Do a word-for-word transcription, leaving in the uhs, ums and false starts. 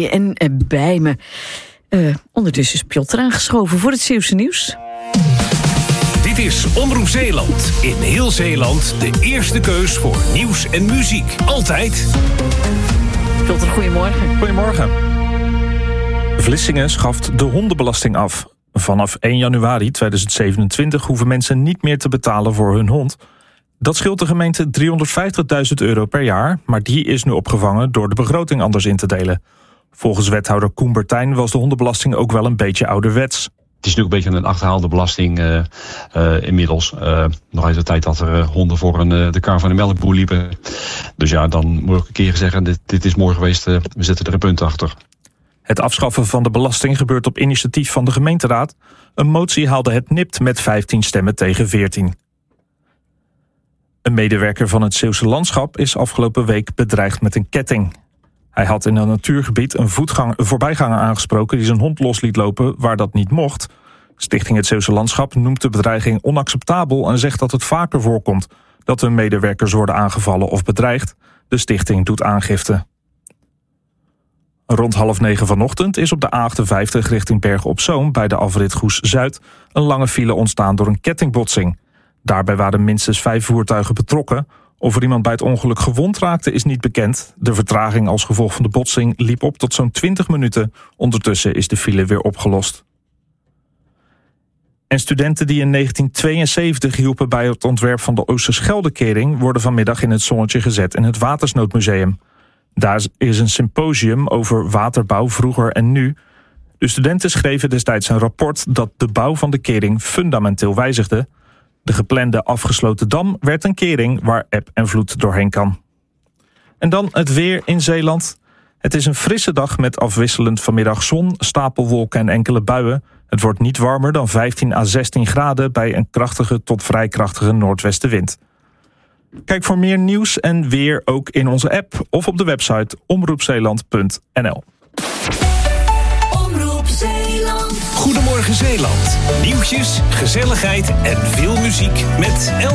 je en uh, bij me. Uh, ondertussen is Piotr aangeschoven voor het Zeeuwse nieuws. Dit is Omroep Zeeland. In heel Zeeland de eerste keus voor nieuws en muziek. Altijd. Piotr, goedemorgen. Goedemorgen. Vlissingen schaft de hondenbelasting af. Vanaf één januari tweeduizend zevenentwintig hoeven mensen niet meer te betalen voor hun hond. Dat scheelt de gemeente driehonderdvijftigduizend euro per jaar, maar die is nu opgevangen door de begroting anders in te delen. Volgens wethouder Koen Bertijn was de hondenbelasting ook wel een beetje ouderwets. Het is natuurlijk een beetje een achterhaalde belasting uh, uh, inmiddels. Uh, nog uit de tijd dat er uh, honden voor een, uh, de kar van de melkboer liepen. Dus ja, dan moet ik een keer zeggen, dit, dit is mooi geweest, uh, we zetten er een punt achter. Het afschaffen van de belasting gebeurt op initiatief van de gemeenteraad. Een motie haalde het nipt met vijftien stemmen tegen veertien. Een medewerker van het Zeeuwse Landschap is afgelopen week bedreigd met een ketting. Hij had in een natuurgebied een, voetgang, een voorbijganger aangesproken die zijn hond los liet lopen waar dat niet mocht. Stichting Het Zeeuwse Landschap noemt de bedreiging onacceptabel en zegt dat het vaker voorkomt dat hun medewerkers worden aangevallen of bedreigd. De stichting doet aangifte. Rond half negen vanochtend is op de A achtenvijftig richting Bergen op Zoom bij de afrit Goes-Zuid een lange file ontstaan door een kettingbotsing. Daarbij waren minstens vijf voertuigen betrokken. Of er iemand bij het ongeluk gewond raakte is niet bekend. De vertraging als gevolg van de botsing liep op tot zo'n twintig minuten. Ondertussen is de file weer opgelost. En studenten die in negentien tweeënzeventig hielpen bij het ontwerp van de Oosterscheldekering worden vanmiddag in het zonnetje gezet in het Watersnoodmuseum. Daar is een symposium over waterbouw vroeger en nu. De studenten schreven destijds een rapport dat de bouw van de kering fundamenteel wijzigde. De geplande afgesloten dam werd een kering waar eb en vloed doorheen kan. En dan het weer in Zeeland. Het is een frisse dag met afwisselend vanmiddag zon, stapelwolken en enkele buien. Het wordt niet warmer dan vijftien à zestien graden bij een krachtige tot vrij krachtige noordwestenwind. Kijk voor meer nieuws en weer ook in onze app of op de website omroepzeeland punt n l. Omroep Zeeland. Goedemorgen Zeeland. Nieuwtjes, gezelligheid en veel muziek met El